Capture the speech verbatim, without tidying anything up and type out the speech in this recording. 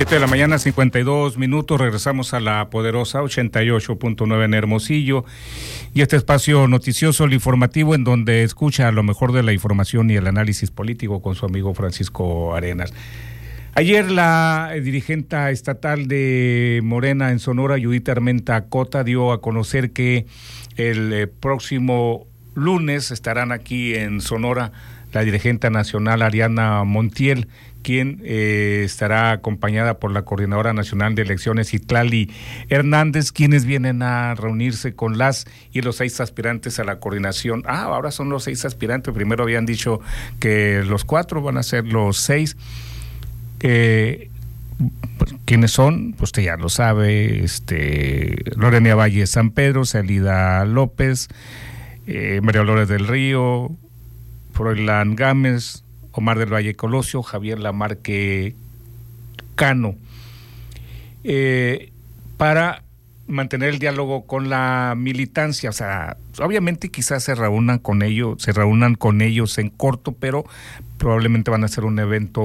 siete de la mañana, cincuenta y dos minutos, regresamos a la poderosa ochenta y ocho punto nueve en Hermosillo y este espacio noticioso, el informativo, en donde escucha lo mejor de la información y el análisis político con su amigo Francisco Arenas. Ayer la dirigente estatal de Morena en Sonora, Judith Armenta Cota, dio a conocer que el eh, próximo lunes estarán aquí en Sonora la dirigente nacional Ariana Montiel, quien eh, estará acompañada por la Coordinadora Nacional de Elecciones, Itlali Hernández, quienes vienen a reunirse con las y los seis aspirantes a la coordinación. Ah, ahora son los seis aspirantes, primero habían dicho que los cuatro, van a ser los seis. Eh, ¿Quiénes son? Pues usted ya lo sabe, este, Lorena Valle San Pedro, Celida López, eh, María Dolores del Río, Froilán Gámez, Omar del Valle Colosio, Javier Lamarque Cano, eh, para mantener el diálogo con la militancia. O sea, obviamente quizás se reúnan con ellos, se reúnan con ellos en corto, pero probablemente van a hacer un evento